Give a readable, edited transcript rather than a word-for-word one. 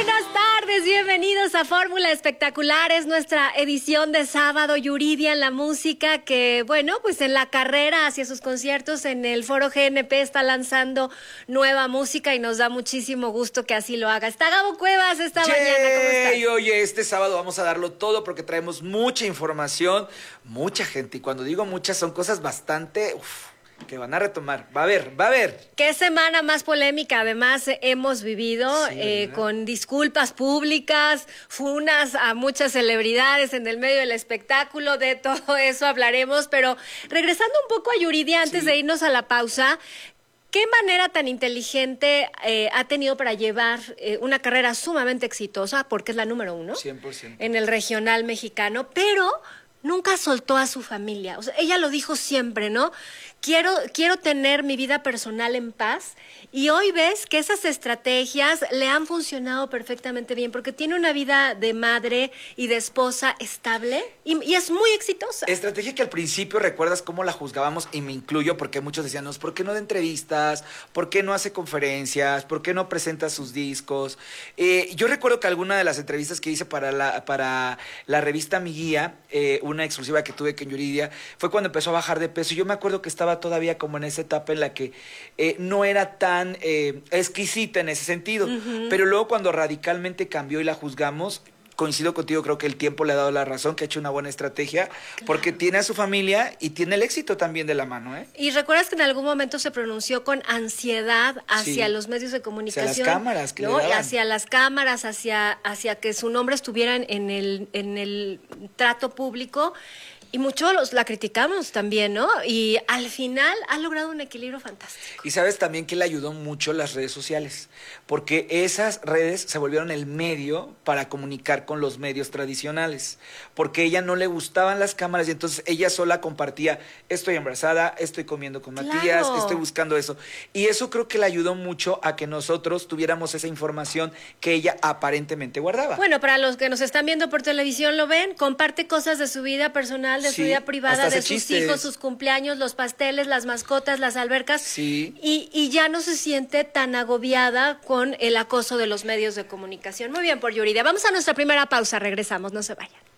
buenas tardes, bienvenidos a Fórmula Espectacular, es nuestra edición de sábado, Yuridia en la música, que bueno, pues en la carrera hacia sus conciertos en el Foro GNP está lanzando nueva música y nos da muchísimo gusto que así lo haga. Está Gabo Cuevas esta mañana, ¿cómo estás? Y oye, este sábado vamos a darlo todo porque traemos mucha información, mucha gente, y cuando digo muchas son cosas bastante... que van a retomar. Va a haber. Qué semana más polémica, además, hemos vivido con disculpas públicas, funas a muchas celebridades en el medio del espectáculo, de todo eso hablaremos, pero regresando un poco a Yuridia, antes de irnos a la pausa, ¿qué manera tan inteligente ha tenido para llevar una carrera sumamente exitosa, porque es la número 1 100%. en el regional mexicano, pero nunca soltó a su familia? O sea, ella lo dijo siempre, ¿no? Quiero tener mi vida personal en paz, y hoy ves que esas estrategias le han funcionado perfectamente bien porque tiene una vida de madre y de esposa estable y es muy exitosa. Estrategia que al principio recuerdas cómo la juzgábamos, y me incluyo porque muchos decían, ¿por qué no da entrevistas? ¿Por qué no hace conferencias? ¿Por qué no presenta sus discos? Yo recuerdo que alguna de las entrevistas que hice para la revista Mi Guía, una exclusiva que tuve con Yuridia, fue cuando empezó a bajar de peso. Yo me acuerdo que estaba todavía como en esa etapa en la que no era tan exquisita en ese sentido, pero luego cuando radicalmente cambió y la juzgamos, coincido contigo, creo que el tiempo le ha dado la razón, que ha hecho una buena estrategia, porque tiene a su familia y tiene el éxito también de la mano, ¿eh? Y recuerdas que en algún momento se pronunció con ansiedad hacia los medios de comunicación, hacia las cámaras que ¿no? le daban. Hacia las cámaras, hacia que su nombre estuviera en el trato público. Y muchos la criticamos también, ¿no? Y al final ha logrado un equilibrio fantástico. Y sabes también que le ayudó mucho las redes sociales, porque esas redes se volvieron el medio para comunicar con los medios tradicionales, porque a ella no le gustaban las cámaras y entonces ella sola compartía, estoy embarazada, estoy comiendo con Matías, estoy buscando eso. Y eso creo que le ayudó mucho a que nosotros tuviéramos esa información que ella aparentemente guardaba. Bueno, para los que nos están viendo por televisión lo ven, comparte cosas de su vida personal, de su vida privada, de sus hijos, sus cumpleaños, los pasteles, las mascotas, las albercas. Sí. Y ya no se siente tan agobiada con el acoso de los medios de comunicación. Muy bien por Yuridia. Vamos a nuestra primera pausa, regresamos, no se vayan.